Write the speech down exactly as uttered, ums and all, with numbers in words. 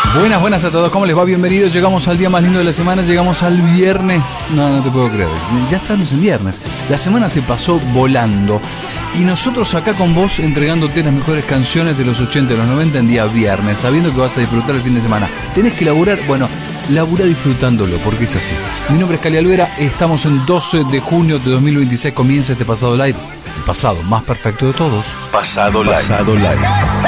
Buenas, buenas a todos, ¿cómo les va? Bienvenidos, llegamos al día más lindo de la semana, llegamos al viernes. No, no te puedo creer, ya estamos en viernes. La semana se pasó volando y nosotros acá con vos entregándote las mejores canciones de los ochenta y los noventa en día viernes, sabiendo que vas a disfrutar el fin de semana. Tenés que laburar, bueno, labura disfrutándolo, porque es así. Mi nombre es Cali Alvera, estamos en doce de junio de dos mil veintiséis, comienza este Pasado Live, el pasado más perfecto de todos. Pasado Live. Pasado Live.